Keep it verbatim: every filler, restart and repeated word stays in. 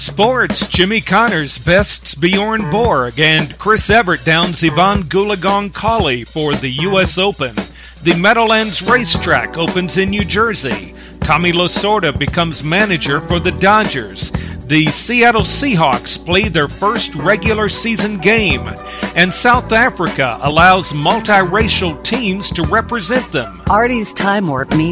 Sports, Jimmy Connors bests Bjorn Borg, and Chris Evert downs Ivan Gulagon-Cauley for the U S Open. The Meadowlands Racetrack opens in New Jersey. Tommy Lasorda becomes manager for the Dodgers. The Seattle Seahawks play their first regular season game. And South Africa allows multiracial teams to represent them. Artie's Time Warp means